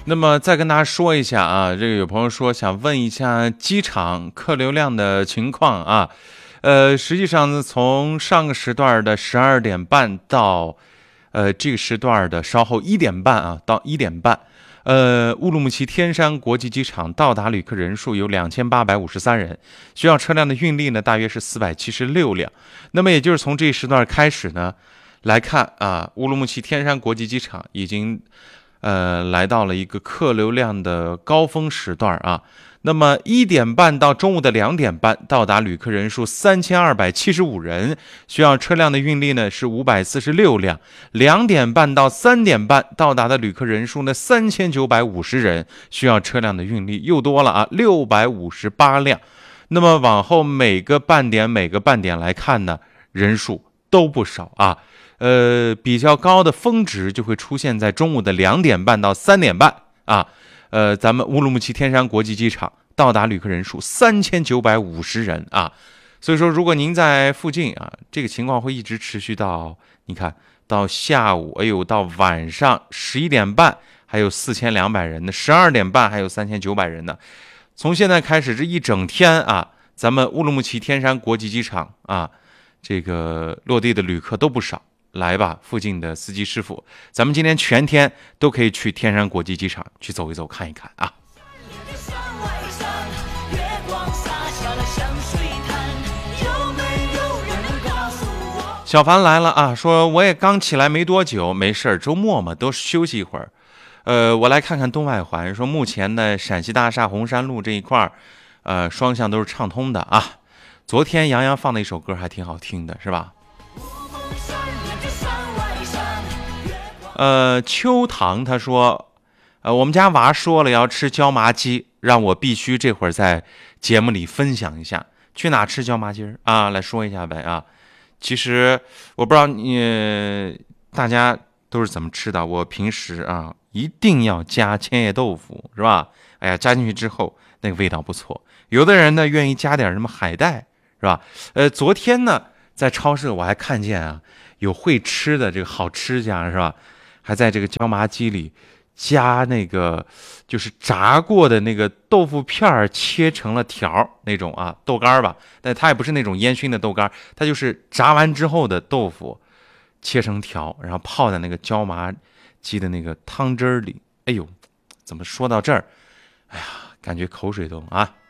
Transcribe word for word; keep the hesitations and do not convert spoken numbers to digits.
那么再跟大家说一下啊，这个有朋友说想问一下机场客流量的情况啊，呃，实际上呢，从上个时段的十二点半到呃这个时段的稍后一点半啊，到一点半，呃，乌鲁木齐天山国际机场到达旅客人数有两千八百五十三人，需要车辆的运力呢大约是四百七十六辆。那么也就是从这一时段开始呢来看啊，乌鲁木齐天山国际机场已经。呃，来到了一个客流量的高峰时段啊。那么一点半到中午的两点半，到达旅客人数三千二百七十五人，需要车辆的运力呢是五百四十六辆。两点半到三点半到达的旅客人数呢三千九百五十人，需要车辆的运力又多了啊，六百五十八辆。那么往后每个半点每个半点来看呢，人数都不少啊。呃，比较高的峰值就会出现在中午的两点半到三点半啊。呃，咱们乌鲁木齐天山国际机场到达旅客人数三千九百五十人啊。所以说，如果您在附近啊，这个情况会一直持续到你看到下午，哎呦，到晚上十一点半还有四千两百人呢，十二点半还有三千九百人呢。从现在开始这一整天啊，咱们乌鲁木齐天山国际机场啊，这个落地的旅客都不少。来吧，附近的司机师傅，咱们今天全天都可以去天山国际机场去走一走、看一看啊。小凡来了啊，说我也刚起来没多久，没事儿，周末嘛，多休息一会儿。呃，我来看看东外环，说目前呢，陕西大厦红山路这一块儿，呃，双向都是畅通的啊。昨天杨洋放的一首歌还挺好听的，是吧？呃，秋堂他说，呃，我们家娃说了要吃椒麻鸡，让我必须这会儿在节目里分享一下，去哪吃椒麻鸡啊？来说一下呗啊！其实我不知道你大家都是怎么吃的，我平时啊一定要加千叶豆腐，是吧？哎呀，加进去之后那个味道不错。有的人呢愿意加点什么海带，是吧？呃，昨天呢在超市我还看见啊有会吃的这个好吃家，是吧？还在这个椒麻鸡里加那个就是炸过的那个豆腐片儿，切成了条那种啊，豆干吧，但它也不是那种烟熏的豆干，它就是炸完之后的豆腐切成条，然后泡在那个椒麻鸡的那个汤汁里。哎呦，怎么说到这儿，哎呀，感觉口水都啊。